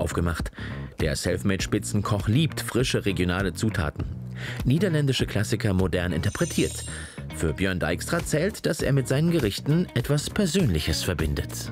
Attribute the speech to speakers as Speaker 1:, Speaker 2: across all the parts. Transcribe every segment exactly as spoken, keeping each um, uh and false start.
Speaker 1: aufgemacht. Der Selfmade-Spitzenkoch liebt frische regionale Zutaten. Niederländische Klassiker modern interpretiert. Für Björn Dijkstra zählt, dass er mit seinen Gerichten etwas Persönliches verbindet.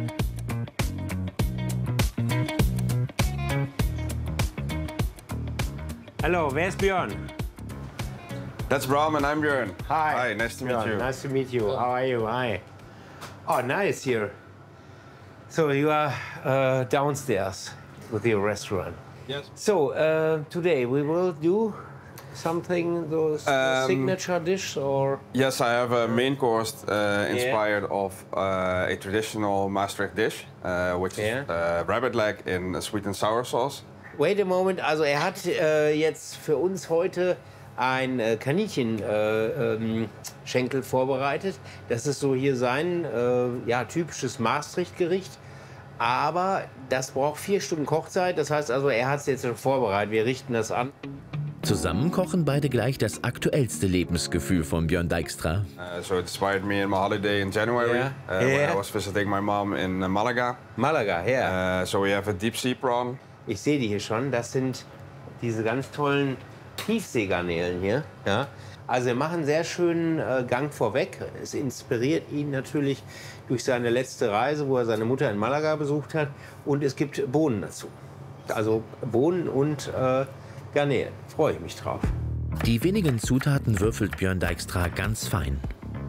Speaker 2: Hallo, wer ist Björn?
Speaker 3: That's Bram and I'm Björn.
Speaker 2: Hi.
Speaker 3: Hi, nice to meet
Speaker 2: Björn,
Speaker 3: you.
Speaker 2: Nice to meet you. How are you? Hi. Oh, nice here. So you are uh, downstairs with your restaurant.
Speaker 3: Yes.
Speaker 2: So uh, today we will do something, those
Speaker 3: Um,
Speaker 2: signature dish or?
Speaker 3: Yes, I have a main course uh, inspired of uh, a traditional Maastricht dish, uh, which
Speaker 2: Yeah.
Speaker 3: is uh, rabbit leg in a sweet and sour sauce.
Speaker 2: Wait a moment, also er hat äh, jetzt für uns heute ein äh, Kaninchenschenkel äh, ähm, vorbereitet. Das ist so hier sein äh, ja, typisches Maastricht-Gericht. Aber das braucht vier Stunden Kochzeit. Das heißt also, er hat es jetzt schon vorbereitet. Wir richten das an.
Speaker 1: Zusammen kochen beide gleich das aktuellste Lebensgefühl von Björn Dijkstra.
Speaker 3: Uh, so it inspired me in my holiday in January
Speaker 2: Yeah.
Speaker 3: uh, when
Speaker 2: Yeah.
Speaker 3: I was visiting my mom in uh, Malaga.
Speaker 2: Malaga, ja.
Speaker 3: Uh, so we have a deep sea prawn.
Speaker 2: Ich sehe die hier schon. Das sind diese ganz tollen Tiefseegarnelen hier. Ja. Also wir machen einen sehr schönen äh, Gang vorweg. Es inspiriert ihn natürlich durch seine letzte Reise, wo er seine Mutter in Malaga besucht hat. Und es gibt Bohnen dazu. Also Bohnen und äh, Garnelen. Freue ich mich drauf.
Speaker 1: Die wenigen Zutaten würfelt Björn Dijkstra ganz fein.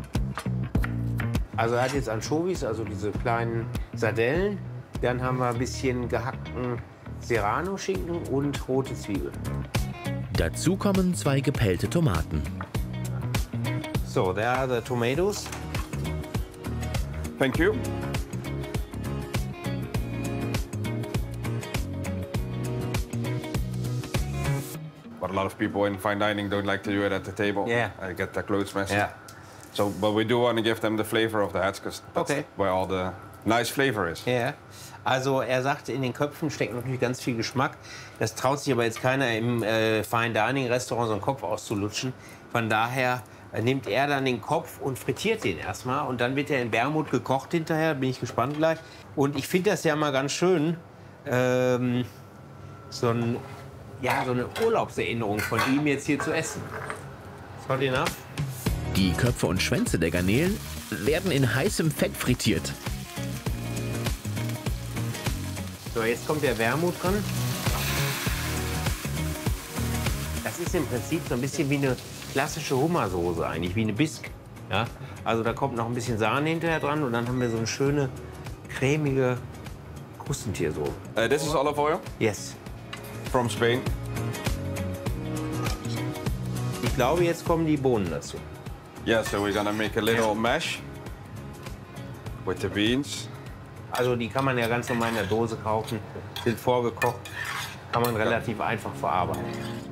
Speaker 2: Also er hat jetzt Anchovies, also diese kleinen Sardellen. Dann haben wir ein bisschen gehackten Serrano-Schinken und rote Zwiebeln.
Speaker 1: Dazu kommen zwei gepellte Tomaten.
Speaker 2: So, there are the tomatoes.
Speaker 3: Thank you. But a lot of people in fine dining don't like to do it at the table.
Speaker 2: Yeah.
Speaker 3: I get their clothes messy.
Speaker 2: Ja.
Speaker 3: So, but we do want to give them the flavor of the heads, because that's
Speaker 2: Okay.
Speaker 3: where all the nice flavor is.
Speaker 2: Ja. Also er sagte, in den Köpfen steckt natürlich ganz viel Geschmack. Das traut sich aber jetzt keiner im äh, Fine Dining Restaurant so einen Kopf auszulutschen. Von daher äh, nimmt er dann den Kopf und frittiert den erstmal. Und dann wird er in Wermut gekocht hinterher. Bin ich gespannt gleich. Und ich finde das ja mal ganz schön, ähm, so, ein, ja, so eine Urlaubserinnerung von ihm jetzt hier zu essen. Is hot enough?
Speaker 1: Die Köpfe und Schwänze der Garnelen werden in heißem Fett frittiert.
Speaker 2: So, jetzt kommt der Wermut dran. Das ist im Prinzip so ein bisschen wie eine klassische Hummersoße eigentlich, wie eine Bisque. Ja? Also da kommt noch ein bisschen Sahne hinterher dran und dann haben wir so eine schöne, cremige Krustentiersoße.
Speaker 3: Uh, this is olive oil
Speaker 2: Yes.
Speaker 3: from Spain.
Speaker 2: Ich glaube, jetzt kommen die Bohnen dazu.
Speaker 3: Yeah, so we're gonna make a little mash with the beans.
Speaker 2: Also die kann man ja ganz normal in der Dose kaufen, sind vorgekocht, kann man relativ einfach verarbeiten.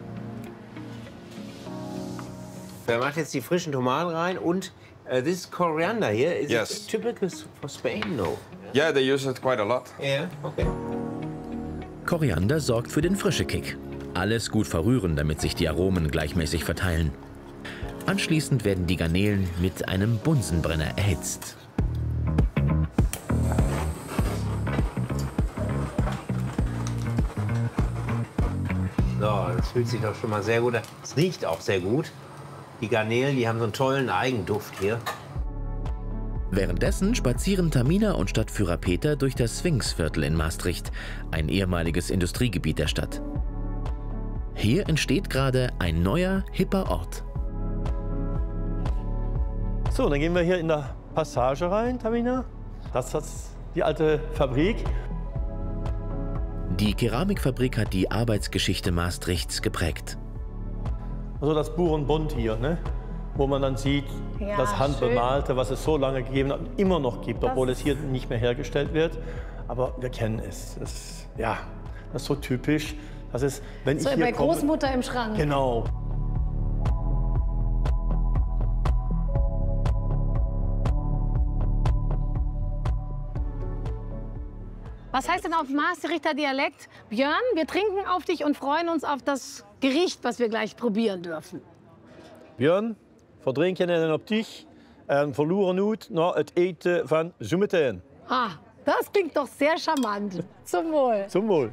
Speaker 2: Er macht jetzt die frischen Tomaten rein und uh, this coriander here is
Speaker 3: Yes.
Speaker 2: it typical for Spain, no?
Speaker 3: Yeah, they use it quite a lot.
Speaker 2: Ja, okay.
Speaker 1: Koriander sorgt für den Frische-Kick. Alles gut verrühren, damit sich die Aromen gleichmäßig verteilen. Anschließend werden die Garnelen mit einem Bunsenbrenner erhitzt.
Speaker 2: So, das fühlt sich doch schon mal sehr gut an. Es riecht auch sehr gut. Die Garnelen, die haben so einen tollen Eigenduft hier.
Speaker 1: Währenddessen spazieren Tamina und Stadtführer Peter durch das Sphinxviertel in Maastricht, ein ehemaliges Industriegebiet der Stadt. Hier entsteht gerade ein neuer, hipper Ort.
Speaker 4: So, dann gehen wir hier in der Passage rein, Tamina. Das ist die alte Fabrik.
Speaker 1: Die Keramikfabrik hat die Arbeitsgeschichte Maastrichts geprägt.
Speaker 4: Also das Burenbund hier, ne? Wo man dann sieht,
Speaker 5: Ja,
Speaker 4: das Handbemalte, was es so lange gegeben hat und immer noch gibt, obwohl es hier nicht mehr hergestellt wird. Aber wir kennen es. Das, ja, das ist so typisch. Das ist, wenn
Speaker 5: So
Speaker 4: ich hier
Speaker 5: bei
Speaker 4: komme,
Speaker 5: Großmutter im Schrank.
Speaker 4: Genau.
Speaker 5: Was heißt denn auf Maastrichter Dialekt? Björn, wir trinken auf dich und freuen uns auf das Gericht, was wir gleich probieren dürfen.
Speaker 4: Björn, we drinken en op dich en verloren uit naar het eten van zometeen.
Speaker 5: Ah, das klingt doch sehr charmant. Zum Wohl.
Speaker 4: Zum Wohl.